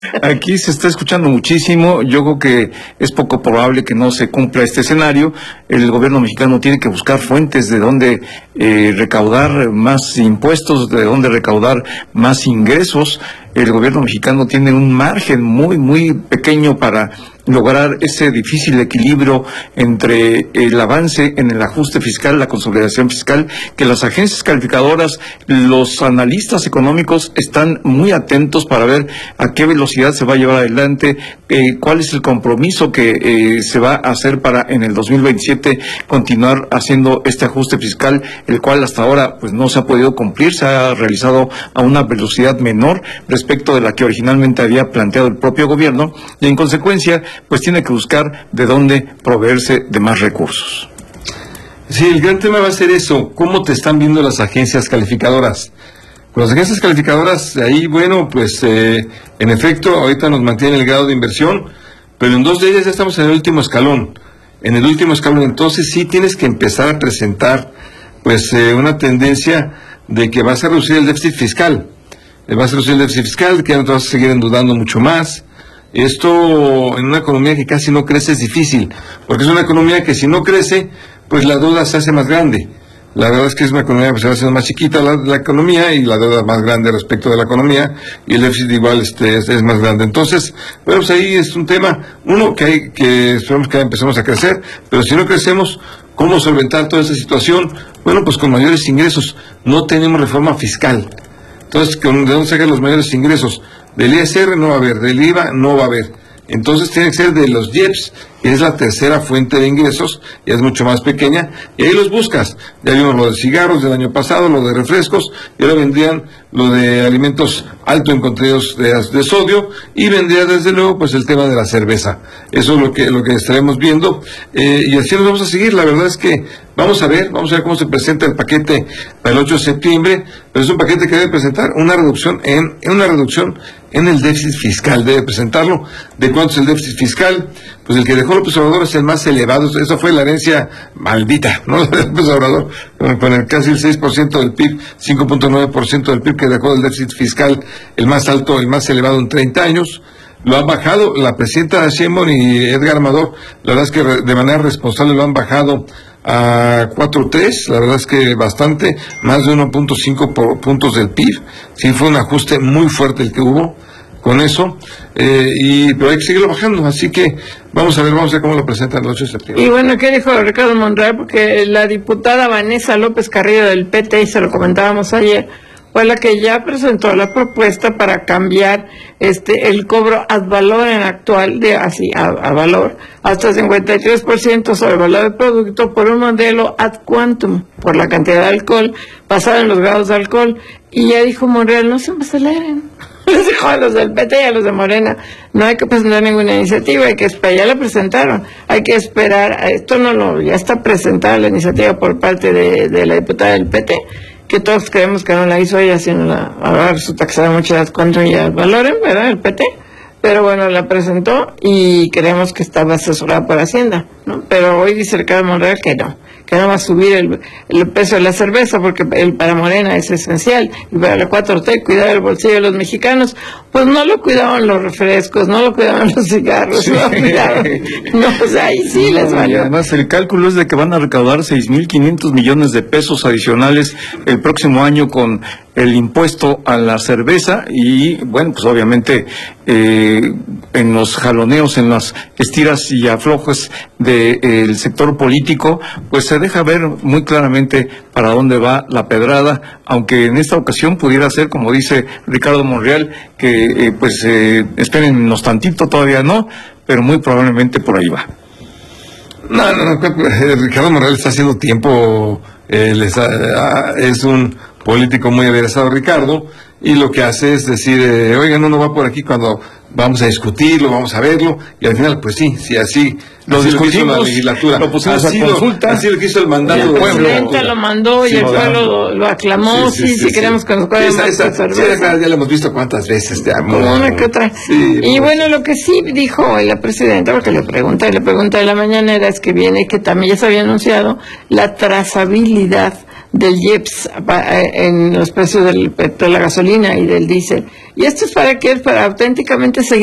Aquí se está escuchando muchísimo. Yo creo que es poco probable que no se cumpla este escenario. El gobierno mexicano tiene que buscar fuentes de donde recaudar más impuestos, de donde recaudar más ingresos. El gobierno mexicano tiene un margen muy, muy pequeño para lograr ese difícil equilibrio entre el avance en el ajuste fiscal, la consolidación fiscal, que las agencias calificadoras, los analistas económicos están muy atentos para ver a qué velocidad se va a llevar adelante, cuál es el compromiso que se va a hacer para en el 2027 continuar haciendo este ajuste fiscal, el cual hasta ahora pues no se ha podido cumplir, se ha realizado a una velocidad menor respecto de la que originalmente había planteado el propio gobierno, y en consecuencia pues tiene que buscar de dónde proveerse de más recursos. Sí, el gran tema va a ser eso, ¿cómo te están viendo las agencias calificadoras? Con las agencias calificadoras, ahí, bueno, pues en efecto, ahorita nos mantienen el grado de inversión, pero en 2 de ellas ya estamos en el último escalón. En el último escalón, entonces sí tienes que empezar a presentar, pues, una tendencia de que vas a reducir el déficit fiscal. Vas a reducir el déficit fiscal, que no te vas a seguir endeudando mucho más. Esto en una economía que casi no crece es difícil, porque es una economía que si no crece, pues la deuda se hace más grande. La verdad es que es una economía que se va haciendo más chiquita la economía, y la deuda más grande respecto de la economía, y el déficit igual es más grande. Entonces, bueno, pues ahí es un tema, uno que esperamos que empecemos a crecer, pero si no crecemos, ¿cómo solventar toda esa situación? Bueno, pues con mayores ingresos. No tenemos reforma fiscal. Entonces, ¿de dónde sacan los mayores ingresos? Del ISR no va a haber, del IVA no va a haber. Entonces tiene que ser de los IEPS, que es la tercera fuente de ingresos, y es mucho más pequeña, y ahí los buscas. Ya vimos lo de cigarros del año pasado, lo de refrescos, y ahora vendrían lo de alimentos alto en contenidos de sodio, y vendría desde luego pues el tema de la cerveza. Eso es lo que estaremos viendo, y así nos vamos a seguir. La verdad es que vamos a ver cómo se presenta el paquete para el 8 de septiembre, pero es un paquete que debe presentar una reducción en el déficit fiscal, debe presentarlo. ¿De cuánto es el déficit fiscal? Pues el que dejó López Obrador es el más elevado. Esa fue la herencia maldita, ¿no? De López Obrador, con el casi el 6% del PIB, 5.9% del PIB que dejó del déficit fiscal, el más alto, el más elevado en 30 años. Lo han bajado la presidenta Sheinbaum y Edgar Amador, la verdad es que de manera responsable lo han bajado a 4.3, la verdad es que bastante, más de 1.5 puntos del PIB. Sí, fue un ajuste muy fuerte el que hubo con eso, pero hay que seguirlo bajando, así que vamos a ver cómo lo presentan el 8 de septiembre. Y bueno, ¿qué dijo Ricardo Monreal? Porque la diputada Vanessa López Carrillo del PT, y se lo comentábamos ayer, fue la que ya presentó la propuesta para cambiar el cobro ad valorem actual, a valor, hasta 53% sobre el valor del producto, por un modelo ad quantum, por la cantidad de alcohol, basado en los grados de alcohol. Y ya dijo Monreal, no se me aceleren. Les dijo a los del PT y a los de Morena, no hay que presentar ninguna iniciativa, hay que esperar. Ya la presentaron, hay que esperar. Ya está presentada la iniciativa por parte de la diputada del PT, que todos creemos que no la hizo ella, sino ahora resulta que sabe mucho de cuánto ya valoren, ¿verdad? El PT. Pero bueno, la presentó y creemos que estaba asesorada por Hacienda, ¿no? Pero hoy dice Ricardo Monreal que no va a subir el precio de la cerveza, porque para Morena es esencial, y para la 4T cuidar el bolsillo de los mexicanos. Pues no lo cuidaban los refrescos, no lo cuidaban los cigarros, sí. No lo cuidaban. No, o sea, ahí sí les valió. Además, el cálculo es de que van a recaudar 6.500 millones de pesos adicionales el próximo año con el impuesto a la cerveza, y bueno, pues obviamente en los jaloneos, en las estiras y aflojes del sector político, pues se deja ver muy claramente para dónde va la pedrada, aunque en esta ocasión pudiera ser, como dice Ricardo Monreal, que espérennos tantito, todavía no, pero muy probablemente por ahí va. No, Ricardo Monreal está haciendo tiempo, es un político muy aderezado, Ricardo, y lo que hace es decir, oigan, no va por aquí cuando vamos a discutirlo, vamos a verlo, y al final, pues sí, así lo discutimos, la legislatura, lo pusimos a consulta, así lo que hizo el mandato del pueblo. El presidente lo mandó y el pueblo lo aclamó, sí, queremos que nos cuadren más cerveza. Ya lo hemos visto cuántas veces, una que otra. Sí, y bueno, lo que sí dijo la presidenta, porque le pregunta de la mañanera, es que viene, que también ya se había anunciado, la trazabilidad del IEPS en los precios de la gasolina y del diésel. Y esto es para auténticamente seguir